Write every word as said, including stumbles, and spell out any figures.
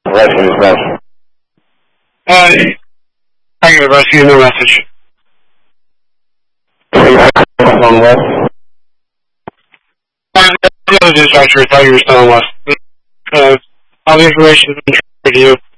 Rescue is best. Uh, I got a rescue, no message. On the west? Uh, the other dispatcher thought you were still on west. Uh, all the information is been transferred to you.